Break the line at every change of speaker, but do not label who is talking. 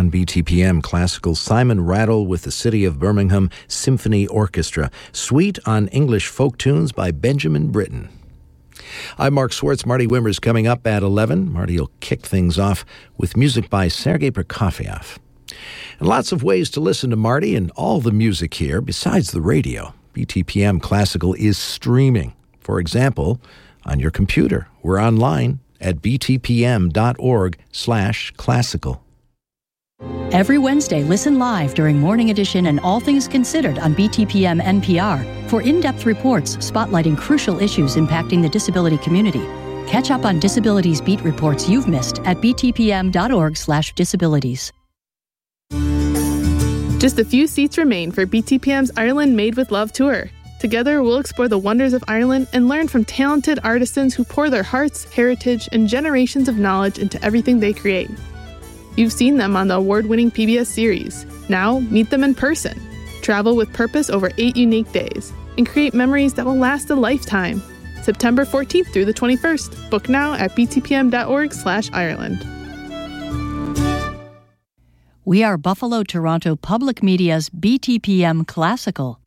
on BTPM Classical, Simon Rattle with the City of Birmingham Symphony Orchestra. Suite on English folk tunes by Benjamin Britten. I'm Mark Swartz. Marty Wimmer's coming up at 11. Marty will kick things off with music by Sergei Prokofiev. And lots of ways to listen to Marty and all the music here besides the radio. BTPM Classical is streaming. For example, on your computer. We're online at btpm.org/classical.
Every Wednesday, listen live during Morning Edition and All Things Considered on BTPM NPR for in-depth reports spotlighting crucial issues impacting the disability community. Catch up on disabilities beat reports you've missed at btpm.org/disabilities.
Just a few seats remain for BTPM's Ireland Made with Love tour. Together, we'll explore the wonders of Ireland and learn from talented artisans who pour their hearts, heritage, and generations of knowledge into everything they create. You've seen them on the award-winning PBS series. Now, meet them in person. Travel with purpose over 8 unique days and create memories that will last a lifetime. September 14th through the 21st. Book now at btpm.org/Ireland.
We are Buffalo Toronto Public Media's BTPM Classical.